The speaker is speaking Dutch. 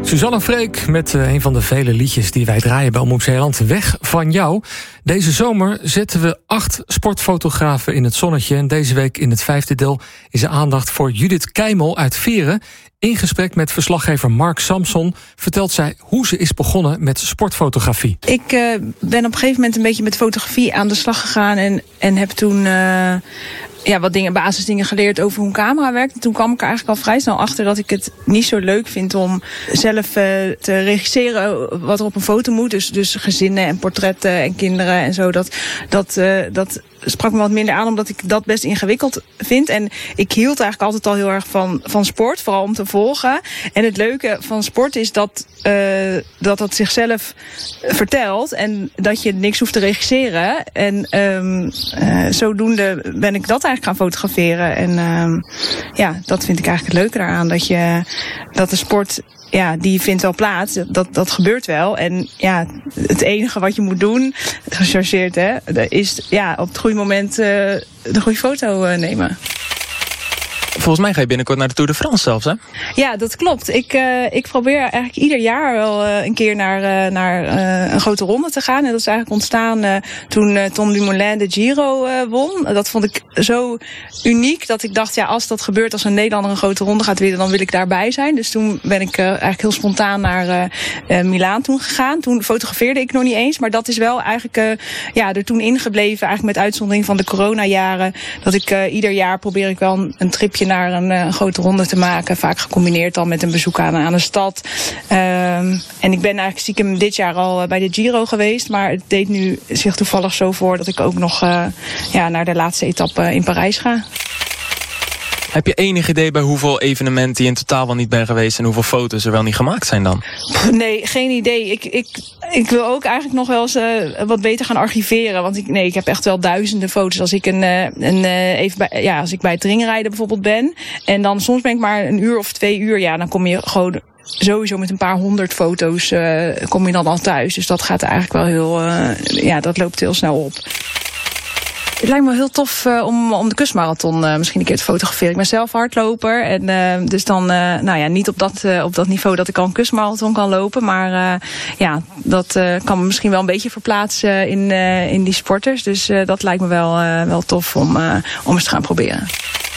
Suzanne Freek met een van de vele liedjes die wij draaien bij Omroep Zeeland. Weg van jou. Deze zomer zetten we 8 sportfotografen in het zonnetje. En deze week in het 5e deel is er aandacht voor Judith Keimel uit Veren. In gesprek met verslaggever Mark Samson vertelt zij hoe ze is begonnen met sportfotografie. Ik ben op een gegeven moment een beetje met fotografie aan de slag gegaan en heb toen wat basisdingen geleerd over hoe een camera werkt. En toen kwam ik er eigenlijk al vrij snel achter dat ik het niet zo leuk vind om zelf te regisseren wat er op een foto moet. Dus gezinnen en portretten en kinderen en zo. Dat sprak me wat minder aan, omdat ik dat best ingewikkeld vind. En ik hield eigenlijk altijd al heel erg van sport, vooral om te volgen. En het leuke van sport is dat zichzelf vertelt en dat je niks hoeft te regisseren. En zodoende ben ik dat eigenlijk gaan fotograferen. En dat vind ik eigenlijk het leuke daaraan. Dat de sport, die vindt wel plaats. Dat gebeurt wel. En het enige wat je moet doen, gechargeerd is op het goede moment de goede foto nemen. Volgens mij ga je binnenkort naar de Tour de France zelfs, hè? Ja, dat klopt. Ik probeer eigenlijk ieder jaar wel een keer naar een grote ronde te gaan. En dat is eigenlijk ontstaan toen Tom Dumoulin de Giro won. Dat vond ik zo uniek dat ik dacht, als dat gebeurt, als een Nederlander een grote ronde gaat winnen, dan wil ik daarbij zijn. Dus toen ben ik eigenlijk heel spontaan naar Milaan toen gegaan. Toen fotografeerde ik nog niet eens, maar dat is wel eigenlijk er toen ingebleven, eigenlijk met uitzondering van de coronajaren, dat ik ieder jaar probeer ik wel een tripje naar een grote ronde te maken. Vaak gecombineerd al met een bezoek aan de stad. En ik ben eigenlijk stiekem dit jaar al bij de Giro geweest. Maar het deed nu zich toevallig zo voor dat ik ook nog naar de laatste etappe in Parijs ga. Heb je enig idee bij hoeveel evenementen je in totaal wel niet bent geweest en hoeveel foto's er wel niet gemaakt zijn dan? Nee, geen idee. Ik wil ook eigenlijk nog wel eens wat beter gaan archiveren. Want ik heb echt wel duizenden foto's. Als ik als ik bij het ringrijden bijvoorbeeld ben. En dan soms ben ik maar 1 uur of 2 uur. Ja, dan kom je gewoon sowieso met een paar 100 foto's kom je dan al thuis. Dus dat gaat eigenlijk wel heel, dat loopt heel snel op. Het lijkt me heel tof om de kustmarathon misschien een keer te fotograferen. Ik ben zelf hardloper en dus dan niet op dat niveau dat ik al een kustmarathon kan lopen. Maar dat kan me misschien wel een beetje verplaatsen in die sporters. Dus dat lijkt me wel tof om eens te gaan proberen.